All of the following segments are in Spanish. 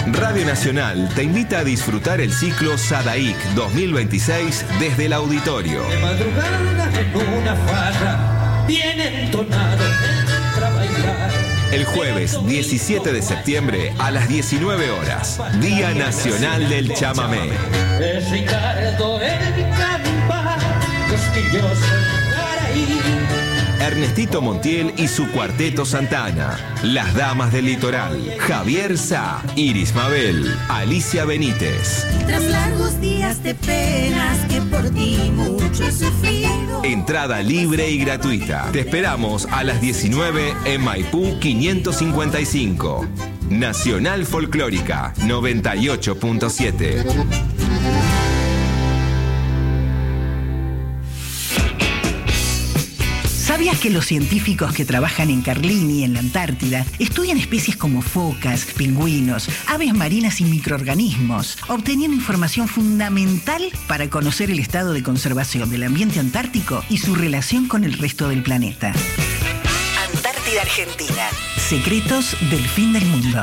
Radio Nacional te invita a disfrutar el ciclo Sadaic 2026 desde el auditorio. De madrugada en una farra, bien entonado, entra a bailar. El jueves 17 de septiembre a las 19 horas, Día Nacional del Chamamé. Es Ricardo el Campa, cosquilloso Garaí. Ernestito Montiel y su cuarteto Santana, Las Damas del Litoral, Javier Sá, Iris Mabel, Alicia Benítez. Tras largos días de penas que por ti mucho he sufrido. Entrada libre y gratuita. Te esperamos a las 19 en Maipú 555. Nacional Folclórica 98.7. ¿Sabías que los científicos que trabajan en Carlini, en la Antártida, estudian especies como focas, pingüinos, aves marinas y microorganismos, obteniendo información fundamental para conocer el estado de conservación del ambiente antártico y su relación con el resto del planeta? Antártida Argentina. Secretos del fin del mundo.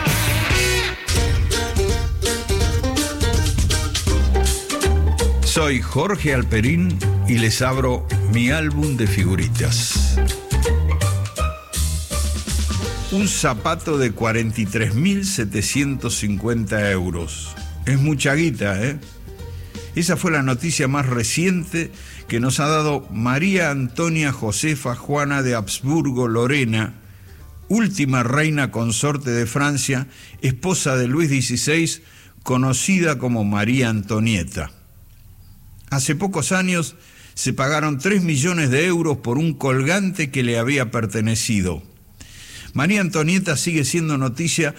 Soy Jorge Alperín y les abro mi álbum de figuritas. Un zapato de 43.750 euros. Es mucha guita, ¿eh? Esa fue la noticia más reciente que nos ha dado María Antonia Josefa Juana de Habsburgo-Lorena, última reina consorte de Francia, esposa de Luis XVI, conocida como María Antonieta. Hace pocos años se pagaron 3 millones de euros por un colgante que le había pertenecido. María Antonieta sigue siendo noticia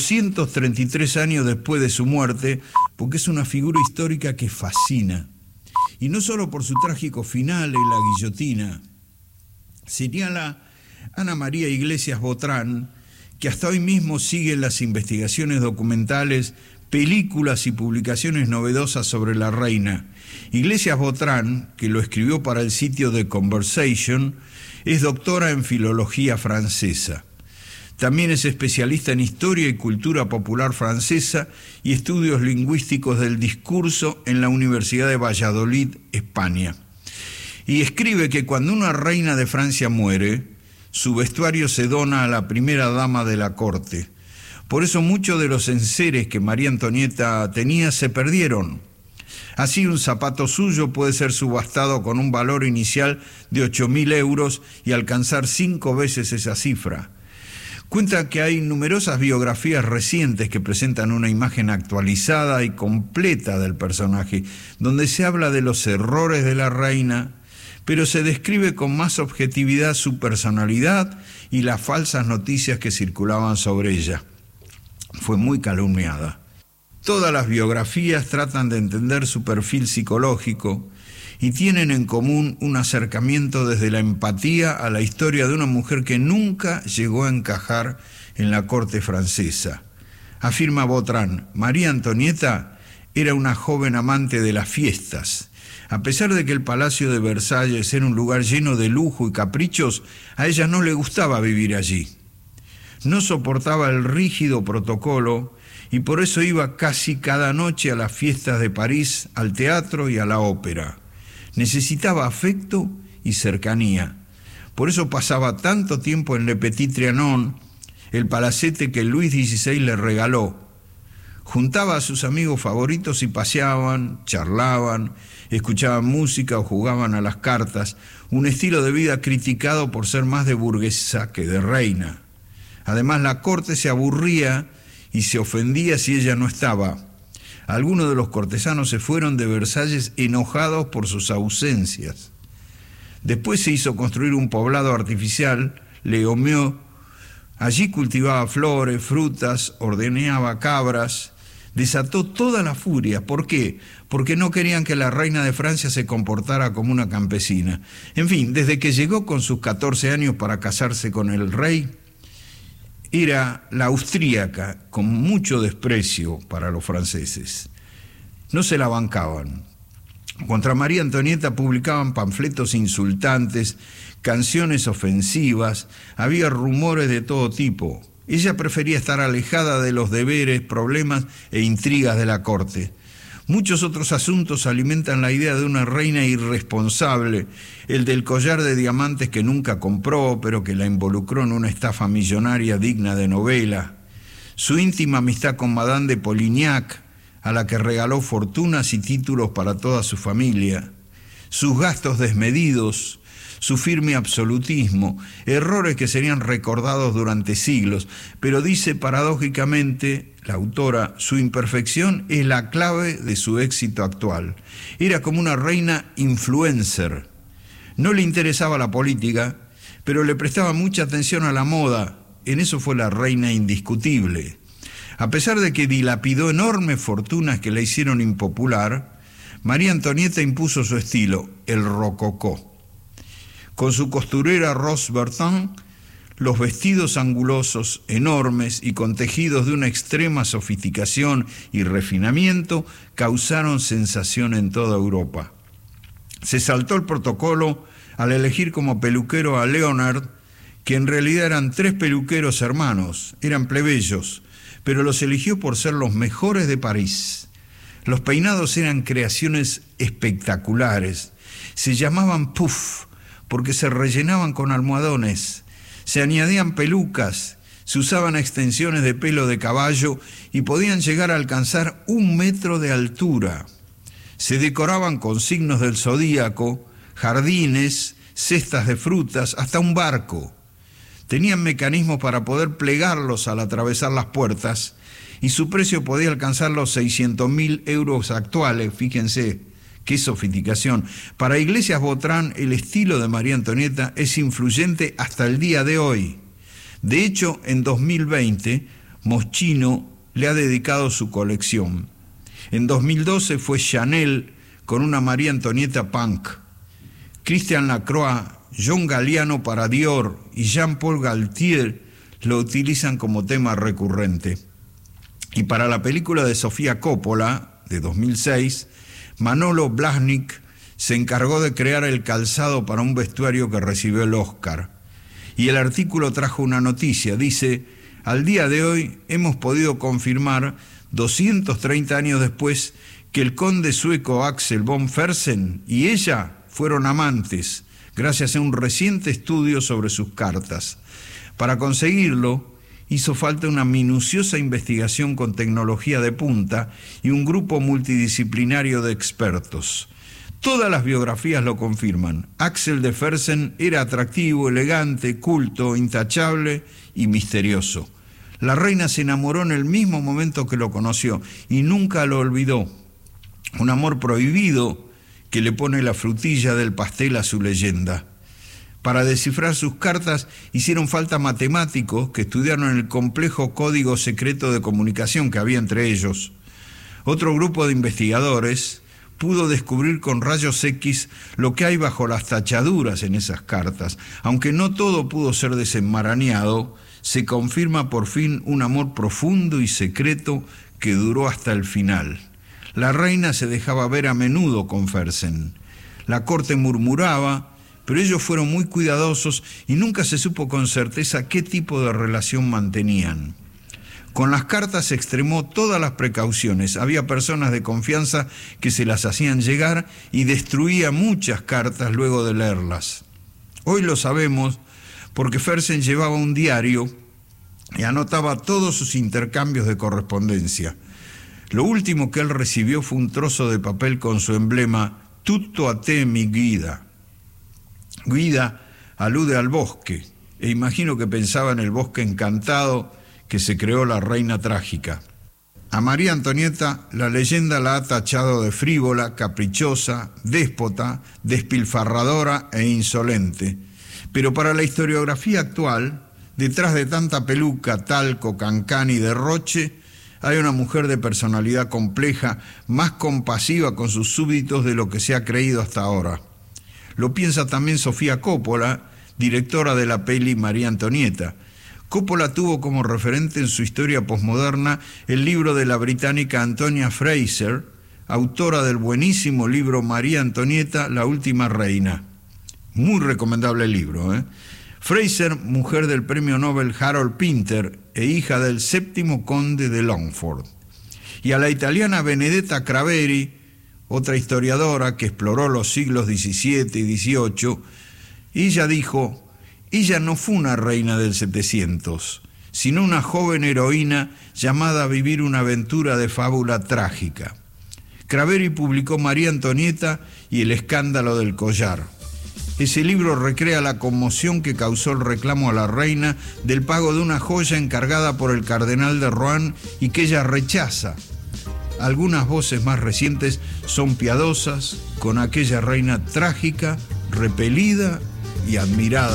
233 años después de su muerte, porque es una figura histórica que fascina. Y no solo por su trágico final en la guillotina. Señala Ana María Iglesias Botrán, que hasta hoy mismo siguen las investigaciones documentales, películas y publicaciones novedosas sobre la reina. Iglesias Botrán, que lo escribió para el sitio The Conversation, es doctora en filología francesa. También es especialista en historia y cultura popular francesa y estudios lingüísticos del discurso en la Universidad de Valladolid, España. Y escribe que cuando una reina de Francia muere, su vestuario se dona a la primera dama de la corte. Por eso muchos de los enseres que María Antonieta tenía se perdieron. Así un zapato suyo puede ser subastado con un valor inicial de 8.000 euros y alcanzar 5 veces esa cifra. Cuenta que hay numerosas biografías recientes que presentan una imagen actualizada y completa del personaje, donde se habla de los errores de la reina, pero se describe con más objetividad su personalidad y las falsas noticias que circulaban sobre ella. Fue muy calumniada. Todas las biografías tratan de entender su perfil psicológico y tienen en común un acercamiento desde la empatía a la historia de una mujer que nunca llegó a encajar en la corte francesa. Afirma Botrán, María Antonieta era una joven amante de las fiestas. A pesar de que el Palacio de Versalles era un lugar lleno de lujo y caprichos, a ella no le gustaba vivir allí. No soportaba el rígido protocolo y por eso iba casi cada noche a las fiestas de París, al teatro y a la ópera. Necesitaba afecto y cercanía. Por eso pasaba tanto tiempo en Le Petit Trianon, el palacete que Luis XVI le regaló. Juntaba a sus amigos favoritos y paseaban, charlaban, escuchaban música o jugaban a las cartas, un estilo de vida criticado por ser más de burguesa que de reina. Además, la corte se aburría y se ofendía si ella no estaba. Algunos de los cortesanos se fueron de Versalles enojados por sus ausencias. Después se hizo construir un poblado artificial, Le Homeau. Allí cultivaba flores, frutas, ordeñaba cabras. Desató toda la furia. ¿Por qué? Porque no querían que la reina de Francia se comportara como una campesina. En fin, desde que llegó con sus 14 años para casarse con el rey, era la austríaca, con mucho desprecio para los franceses. No se la bancaban. Contra María Antonieta publicaban panfletos insultantes, canciones ofensivas, había rumores de todo tipo. Ella prefería estar alejada de los deberes, problemas e intrigas de la corte. Muchos otros asuntos alimentan la idea de una reina irresponsable, el del collar de diamantes que nunca compró, pero que la involucró en una estafa millonaria digna de novela, su íntima amistad con Madame de Polignac, a la que regaló fortunas y títulos para toda su familia, sus gastos desmedidos, su firme absolutismo, errores que serían recordados durante siglos, pero dice paradójicamente la autora, su imperfección es la clave de su éxito actual. Era como una reina influencer. No le interesaba la política, pero le prestaba mucha atención a la moda. En eso fue la reina indiscutible. A pesar de que dilapidó enormes fortunas que la hicieron impopular, María Antonieta impuso su estilo, el rococó. Con su costurera Rose Bertin, los vestidos angulosos, enormes y con tejidos de una extrema sofisticación y refinamiento causaron sensación en toda Europa. Se saltó el protocolo al elegir como peluquero a Leonard, que en realidad eran 3 peluqueros hermanos, eran plebeyos, pero los eligió por ser los mejores de París. Los peinados eran creaciones espectaculares, se llamaban puff, porque se rellenaban con almohadones, se añadían pelucas, se usaban extensiones de pelo de caballo y podían llegar a alcanzar 1 metro de altura. Se decoraban con signos del zodíaco, jardines, cestas de frutas, hasta un barco. Tenían mecanismos para poder plegarlos al atravesar las puertas y su precio podía alcanzar los 600.000 euros actuales, fíjense. ¡Qué sofisticación! Para Iglesias Botrán, el estilo de María Antonieta es influyente hasta el día de hoy. De hecho, en 2020, Moschino le ha dedicado su colección. En 2012 fue Chanel con una María Antonieta punk. Christian Lacroix, John Galliano para Dior y Jean-Paul Gaultier lo utilizan como tema recurrente. Y para la película de Sofía Coppola, de 2006, Manolo Blahnik se encargó de crear el calzado para un vestuario que recibió el Oscar. Y el artículo trajo una noticia, dice: al día de hoy hemos podido confirmar, 230 años después, que el conde sueco Axel von Fersen y ella fueron amantes, gracias a un reciente estudio sobre sus cartas. Para conseguirlo, hizo falta una minuciosa investigación con tecnología de punta y un grupo multidisciplinario de expertos. Todas las biografías lo confirman. Axel de Fersen era atractivo, elegante, culto, intachable y misterioso. La reina se enamoró en el mismo momento que lo conoció y nunca lo olvidó. Un amor prohibido que le pone la frutilla del pastel a su leyenda. Para descifrar sus cartas hicieron falta matemáticos que estudiaron el complejo código secreto de comunicación que había entre ellos. Otro grupo de investigadores pudo descubrir con rayos X lo que hay bajo las tachaduras en esas cartas. Aunque no todo pudo ser desenmarañado, se confirma por fin un amor profundo y secreto que duró hasta el final. La reina se dejaba ver a menudo con Fersen. La corte murmuraba, pero ellos fueron muy cuidadosos y nunca se supo con certeza qué tipo de relación mantenían. Con las cartas se extremó todas las precauciones. Había personas de confianza que se las hacían llegar y destruía muchas cartas luego de leerlas. Hoy lo sabemos porque Fersen llevaba un diario y anotaba todos sus intercambios de correspondencia. Lo último que él recibió fue un trozo de papel con su emblema «Tutto a te, mi guida». Guida alude al bosque, e imagino que pensaba en el bosque encantado que se creó la reina trágica. A María Antonieta la leyenda la ha tachado de frívola, caprichosa, déspota, despilfarradora e insolente. Pero para la historiografía actual, detrás de tanta peluca, talco, cancán y derroche, hay una mujer de personalidad compleja, más compasiva con sus súbditos de lo que se ha creído hasta ahora. Lo piensa también Sofía Coppola, directora de la peli María Antonieta. Coppola tuvo como referente en su historia posmoderna el libro de la británica Antonia Fraser, autora del buenísimo libro María Antonieta, la última reina. Muy recomendable el libro, Fraser, mujer del premio Nobel Harold Pinter e hija del 7º conde de Longford. Y a la italiana Benedetta Craveri, otra historiadora que exploró los siglos XVII y XVIII, ella dijo: ella no fue una reina del 700, sino una joven heroína llamada a vivir una aventura de fábula trágica. Craveri publicó María Antonieta y el escándalo del collar. Ese libro recrea la conmoción que causó el reclamo a la reina del pago de una joya encargada por el cardenal de Rohan y que ella rechaza. Algunas voces más recientes son piadosas con aquella reina trágica, repelida y admirada